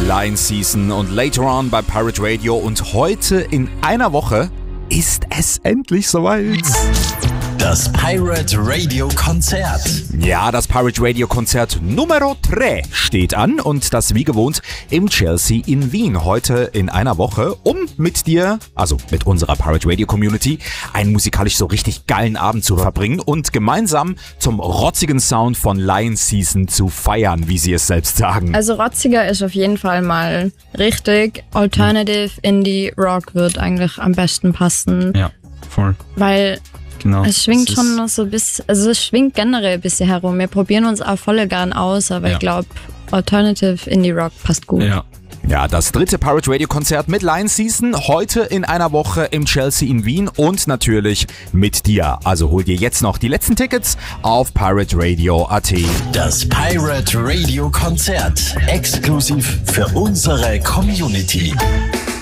Lion Season und Later On bei Pirate Radio. Und heute in einer Woche ist es endlich soweit. Das Pirate Radio Konzert. Ja, das Pirate Radio Konzert Numero 3 steht an und das wie gewohnt im Chelsea in Wien heute in einer Woche, um mit dir, also mit unserer Pirate Radio Community, einen musikalisch so richtig geilen Abend zu verbringen und gemeinsam zum rotzigen Sound von Lion Season zu feiern, wie sie es selbst sagen. Also rotziger ist auf jeden Fall mal richtig. Alternative Indie Rock wird eigentlich am besten passen. Ja, voll. Weil Genau. es schwingt schon noch so es schwingt generell ein bisschen herum. Wir probieren uns auch voll gern aus, aber ich glaube, Alternative Indie Rock passt gut. Ja, das dritte Pirate Radio Konzert mit Lion Season heute in einer Woche im Chelsea in Wien und natürlich mit dir. Also hol dir jetzt noch die letzten Tickets auf pirateradio.at. Das Pirate Radio Konzert exklusiv für unsere Community.